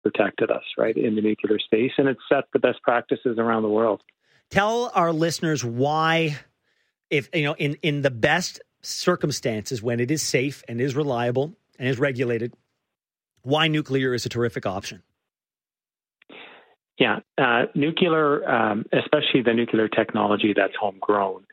protected us, right, in the nuclear space, and it's set the best practices around the world. Tell our listeners why, if in the best circumstances, when it is safe and is reliable and is regulated, why nuclear is a terrific option. Yeah, nuclear, especially the nuclear technology that's homegrown,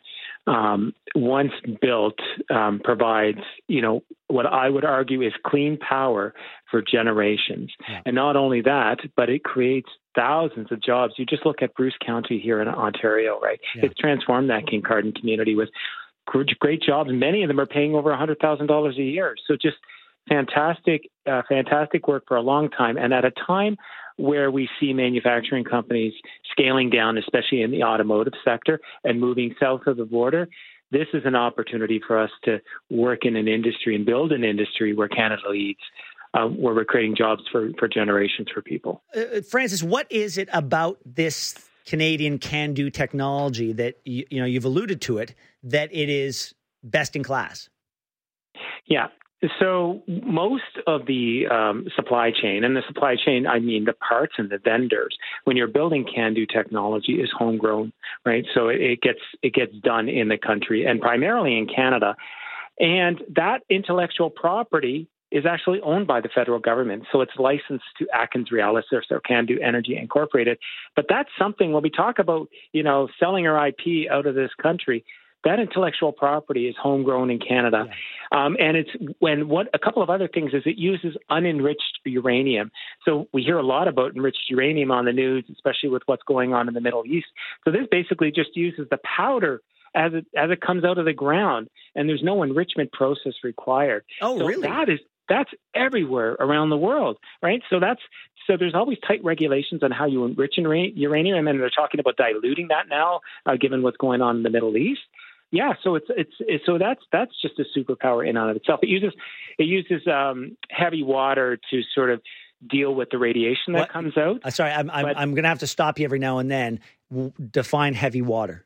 once built, provides, what I would argue is clean power for generations. Yeah. And not only that, but it creates thousands of jobs. You just look at Bruce County here in Ontario, right? Yeah. It's transformed that Kincardine community with great jobs. Many of them are paying over $100,000 a year. So just fantastic work for a long time. And at a time where we see manufacturing companies scaling down, especially in the automotive sector and moving south of the border, this is an opportunity for us to work in an industry and build an industry where Canada leads, where we're creating jobs for generations for people. Francis, what is it about this Canadian can-do technology that you've alluded to it, that it is best in class? Yeah. So most of the supply chain, and the supply chain, I mean the parts and the vendors, when you're building can-do technology, is homegrown, right? So it gets done in the country and primarily in Canada. And that intellectual property is actually owned by the federal government. So it's licensed to AtkinsRéalis or Can-Do Energy Incorporated. But that's something when we talk about, selling our IP out of this country, that intellectual property is homegrown in Canada. Yeah. And it's a couple of other things is it uses unenriched uranium. So we hear a lot about enriched uranium on the news, especially with what's going on in the Middle East. So this basically just uses the powder as it comes out of the ground, and there's no enrichment process required. Oh, so really? That's everywhere around the world, right? So there's always tight regulations on how you enrich uranium, and they're talking about diluting that now, given what's going on in the Middle East. Yeah, so that's just a superpower in and of itself. It uses heavy water to sort of deal with the radiation that comes out. Sorry, I'm going to have to stop you every now and then. Define heavy water.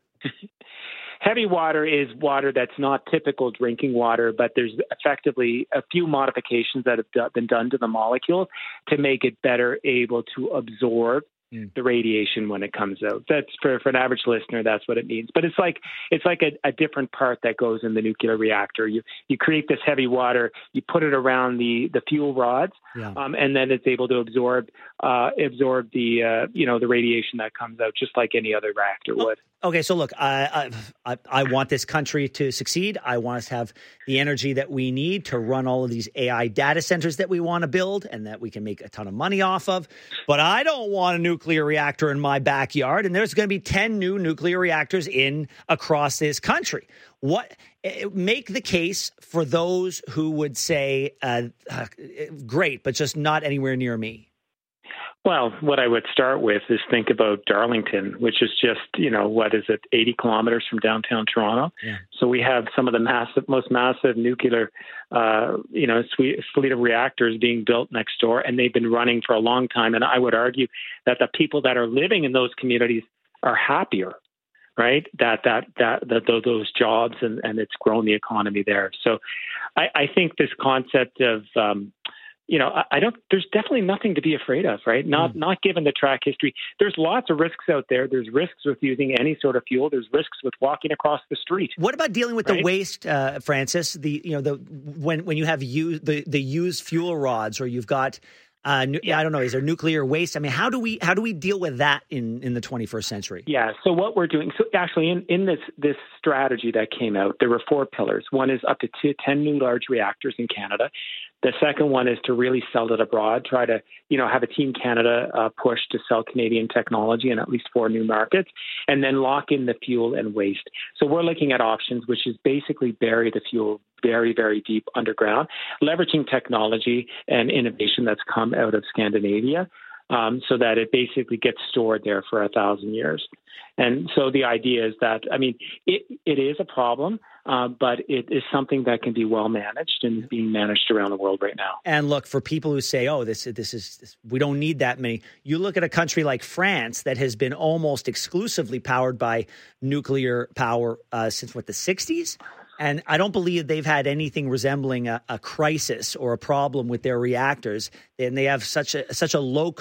Heavy water is water that's not typical drinking water, but there's effectively a few modifications that have been done to the molecule to make it better able to absorb the radiation when it comes out. That's for an average listener, that's what it means. But it's like a different part that goes in the nuclear reactor. You create this heavy water, you put it around the fuel rods, and then it's able to absorb the the radiation that comes out just like any other reactor would. Okay, so look, I want this country to succeed. I want us to have the energy that we need to run all of these AI data centers that we want to build and that we can make a ton of money off of. But I don't want a nuclear reactor in my backyard, and there's going to be 10 new nuclear reactors across this country. Make the case for those who would say, great, but just not anywhere near me. Well, what I would start with is think about Darlington, which is just, 80 kilometers from downtown Toronto. Yeah. So we have some of the most massive nuclear, fleet of reactors being built next door, and they've been running for a long time. And I would argue that the people that are living in those communities are happier, right? That those jobs and it's grown the economy there. So I think this concept of, there's definitely nothing to be afraid of, right? Not given the track history. There's lots of risks out there. There's risks with using any sort of fuel. There's risks with walking across the street. What about dealing with the waste, Francis? When you have the used fuel rods, or you've got I don't know, is there nuclear waste? I mean, how do we deal with that in the 21st century? Yeah. So what we're doing, so actually in this strategy that came out, there were 4 pillars. One is up to 10 new large reactors in Canada. The second one is to really sell it abroad, try to, have a Team Canada push to sell Canadian technology in at least 4 new markets, and then lock in the fuel and waste. So we're looking at options, which is basically bury the fuel very, very deep underground, leveraging technology and innovation that's come out of Scandinavia, so that it basically gets stored there for 1,000 years. And so the idea is that, it is a problem, but it is something that can be well managed and is being managed around the world right now. And look, for people who say, "Oh, this is we don't need that many," you look at a country like France that has been almost exclusively powered by nuclear power since the 60s. And I don't believe they've had anything resembling a crisis or a problem with their reactors. And they have such a low